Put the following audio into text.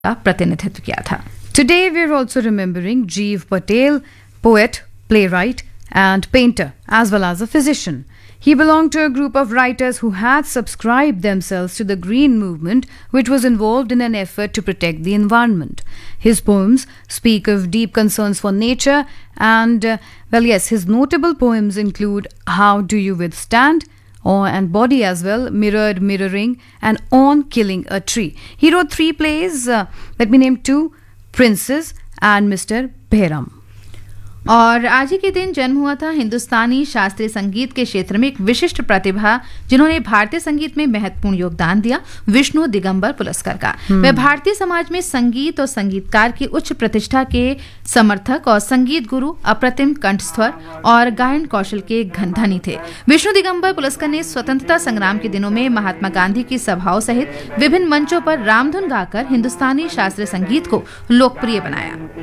का प्रतिनिधित्व किया था। Today we are also remembering Jeev Patel, poet, playwright and painter as well as a physician. He belonged to a group of writers who had subscribed themselves to the Green Movement, which was involved in an effort to protect the environment. His poems speak of deep concerns for nature and, his notable poems include How Do You Withstand? And Body as well, Mirrored, Mirroring, and On Killing a Tree. He wrote 3 plays, let me name 2, Princes and Mr. Bhairam. और आज ही के दिन जन्म हुआ था हिंदुस्तानी शास्त्रीय संगीत के क्षेत्र में एक विशिष्ट प्रतिभा जिन्होंने भारतीय संगीत में महत्वपूर्ण योगदान दिया, विष्णु दिगंबर पुलस्कर का। वह भारतीय समाज में संगीत और संगीतकार की उच्च प्रतिष्ठा के समर्थक और संगीत गुरु, अप्रतिम कंठस्वर और गायन कौशल के धनी थे। विष्णु दिगंबर पुलस्कर ने स्वतंत्रता संग्राम के दिनों में महात्मा गांधी की सभाओं सहित विभिन्न मंचों पर रामधुन गाकर हिंदुस्तानी शास्त्रीय संगीत को लोकप्रिय बनाया।